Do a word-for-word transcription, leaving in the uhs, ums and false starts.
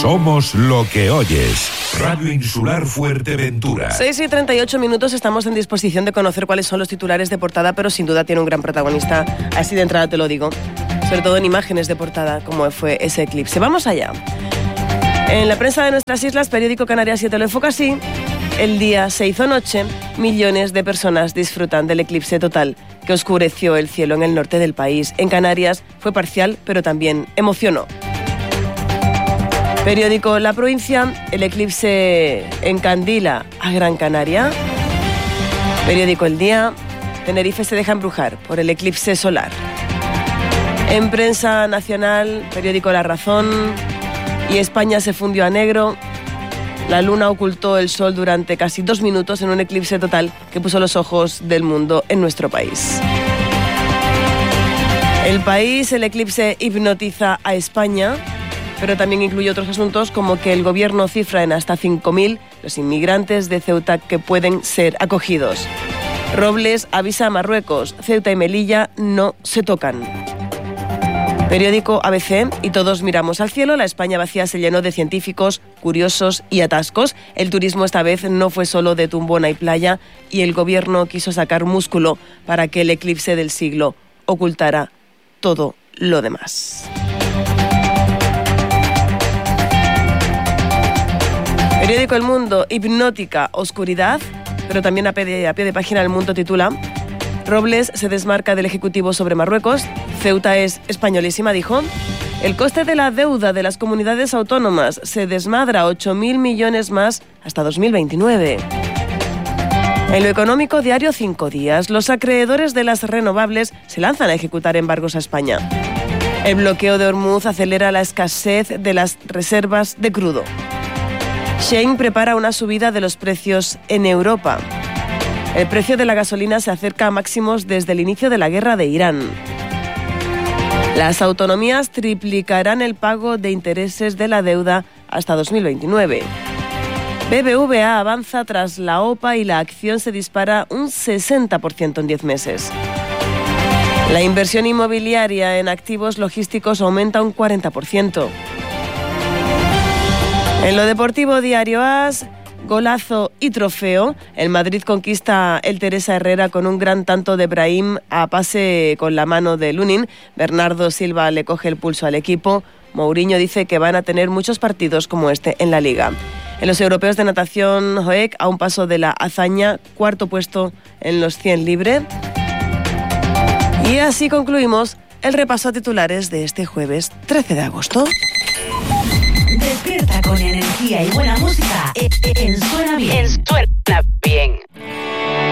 Somos lo que oyes. Radio Insular Fuerteventura. seis y treinta y ocho minutos, estamos en disposición de conocer cuáles son los titulares de portada, pero sin duda tiene un gran protagonista, así de entrada te lo digo, sobre todo en imágenes de portada, como fue ese eclipse. Vamos allá. En la prensa de nuestras islas, periódico Canarias siete lo enfoca así: el día se hizo noche, millones de personas disfrutan del eclipse total que oscureció el cielo en el norte del país. En Canarias fue parcial, pero también emocionó. Periódico La Provincia, el eclipse encandila a Gran Canaria. Periódico El Día, Tenerife se deja embrujar por el eclipse solar. En prensa nacional, periódico La Razón, y España se fundió a negro. La luna ocultó el sol durante casi dos minutos en un eclipse total que puso los ojos del mundo en nuestro país. El País, el eclipse hipnotiza a España, pero también incluye otros asuntos como que el gobierno cifra en hasta cinco mil los inmigrantes de Ceuta que pueden ser acogidos. Robles avisa a Marruecos, Ceuta y Melilla no se tocan. Periódico A B C, y todos miramos al cielo, la España vacía se llenó de científicos, curiosos y atascos. El turismo esta vez no fue solo de tumbona y playa, y el gobierno quiso sacar músculo para que el eclipse del siglo ocultara todo lo demás. Periódico El Mundo, hipnótica oscuridad, pero también a pie de, a pie de página El Mundo titula: Robles se desmarca del Ejecutivo sobre Marruecos, Ceuta es españolísima, dijo. El coste de la deuda de las comunidades autónomas se desmadra ocho mil millones más hasta dos mil veintinueve. En lo económico, diario Cinco Días, los acreedores de las renovables se lanzan a ejecutar embargos a España. El bloqueo de Hormuz acelera la escasez de las reservas de crudo. Shein prepara una subida de los precios en Europa. El precio de la gasolina se acerca a máximos desde el inicio de la guerra de Irán. Las autonomías triplicarán el pago de intereses de la deuda hasta dos mil veintinueve. B B V A avanza tras la O P A y la acción se dispara un sesenta por ciento en diez meses. La inversión inmobiliaria en activos logísticos aumenta un cuarenta por ciento. En lo deportivo, diario As, golazo y trofeo. El Madrid conquista el Teresa Herrera con un gran tanto de Brahim a pase con la mano de Lunin. Bernardo Silva le coge el pulso al equipo. Mourinho dice que van a tener muchos partidos como este en la Liga. En los europeos de natación, Hoek a un paso de la hazaña, cuarto puesto en los cien libre. Y así concluimos el repaso a titulares de este jueves trece de agosto. Despierta con energía y buena música en Suena Bien.